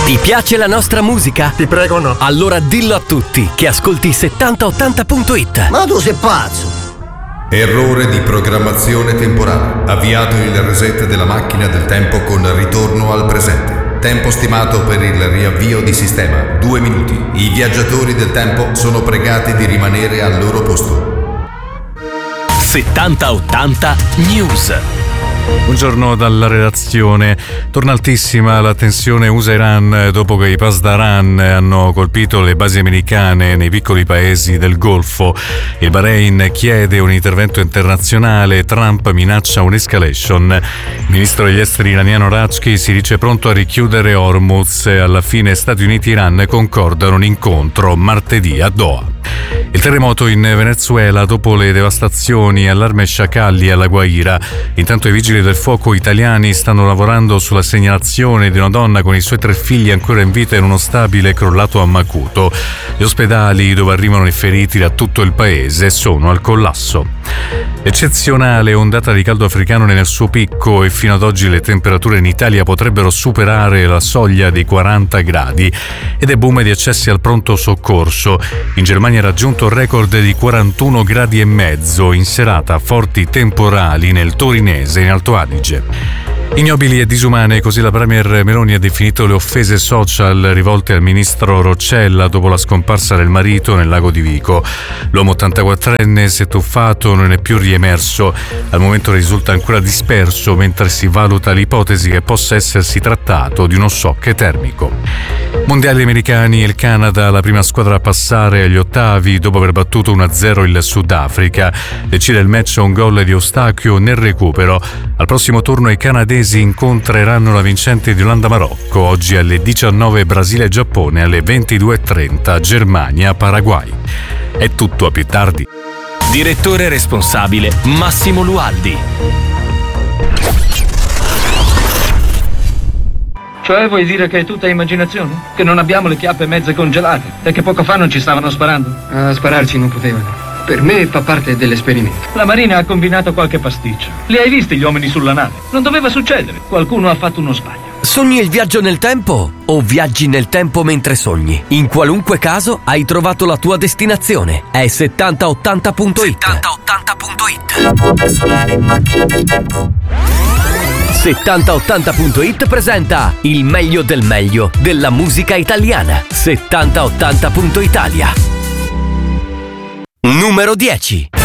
Ti piace la nostra musica? Ti prego no. Allora dillo a tutti che ascolti 7080.it. Ma tu sei pazzo! Errore di programmazione temporale. Avviato il reset della macchina del tempo con ritorno al presente. Tempo stimato per il riavvio di sistema 2 minuti. I viaggiatori del tempo sono pregati di rimanere al loro posto. 7080 News. Buongiorno dalla redazione. Torna altissima la tensione USA-Iran dopo che i Pasdaran hanno colpito le basi americane nei piccoli paesi del Golfo. Il Bahrain chiede un intervento internazionale, Trump minaccia un'escalation. Il ministro degli esteri iraniano Rajki si dice pronto a richiudere Hormuz. Alla fine Stati Uniti e Iran concordano un incontro martedì a Doha. Il terremoto in Venezuela dopo le devastazioni, allarme sciacalli alla Guaira. Intanto i vigili del fuoco italiani stanno lavorando sulla segnalazione di una donna con i suoi 3 figli ancora in vita in uno stabile crollato a Macuto. Gli ospedali dove arrivano i feriti da tutto il paese sono al collasso. Eccezionale ondata di caldo africano nel suo picco e fino ad oggi le temperature in Italia potrebbero superare la soglia dei 40 gradi ed è boom di accessi al pronto soccorso. In Germania ha raggiunto il record di 41 gradi e mezzo in serata, forti temporali nel torinese in Alto Adige. Ignobili e disumane, così la premier Meloni ha definito le offese social rivolte al ministro Roccella dopo la scomparsa del marito nel lago di Vico. L'uomo 84enne si è tuffato, non è più riemerso. Al momento risulta ancora disperso mentre si valuta l'ipotesi che possa essersi trattato di uno shock termico. Mondiali americani, il Canada, la prima squadra a passare agli ottavi dopo aver battuto 1-0 il Sudafrica. Decide il match a un gol di Eustachio nel recupero. Al prossimo turno i canadesi incontreranno la vincente di Olanda-Marocco. Oggi alle 19 Brasile-Giappone, alle 22:30 Germania-Paraguay. È tutto, a più tardi. Direttore responsabile Massimo Lualdi. Cioè vuoi dire che è tutta immaginazione? Che non abbiamo le chiappe mezze congelate e che poco fa non ci stavano sparando? A spararci non potevano. Per me fa parte dell'esperimento. La Marina ha combinato qualche pasticcio. Li hai visti gli uomini sulla nave? Non doveva succedere. Qualcuno ha fatto uno sbaglio. Sogni il viaggio nel tempo o viaggi nel tempo mentre sogni? In qualunque caso hai trovato la tua destinazione. È 7080.it. 7080.it presenta il meglio del meglio della musica italiana. 7080.italia. Numero 10.